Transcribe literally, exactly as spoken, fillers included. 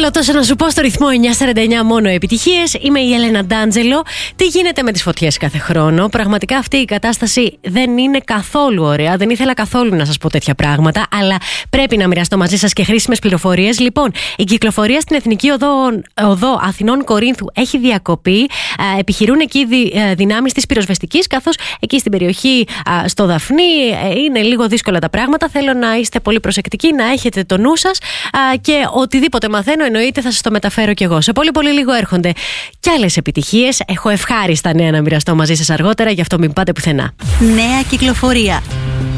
Θέλω τόσο να σου πω στο ρυθμό εννιά σαράντα εννιά μόνο επιτυχίες. Είμαι η Έλενα Ντάντζελο. Τι γίνεται με τις φωτιές κάθε χρόνο? Πραγματικά αυτή η κατάσταση δεν είναι καθόλου ωραία. Δεν ήθελα καθόλου να σας πω τέτοια πράγματα, αλλά πρέπει να μοιραστώ μαζί σας και χρήσιμες πληροφορίες. Λοιπόν, η κυκλοφορία στην Εθνική Οδό, Οδό Αθηνών Κορίνθου έχει διακοπεί. Επιχειρούν εκεί δυνάμεις της πυροσβεστικής, καθώς εκεί στην περιοχή στο Δαφνί είναι λίγο δύσκολα τα πράγματα. Θέλω να είστε πολύ προσεκτικοί, να έχετε το νου σας και οτιδήποτε μαθαίνω εννοείται θα σας το μεταφέρω κι εγώ. Σε πολύ πολύ λίγο έρχονται κι άλλες επιτυχίες. Έχω ευχάριστα νέα να μοιραστώ μαζί σας αργότερα, γι' αυτό μην πάτε πουθενά. Νέα κυκλοφορία.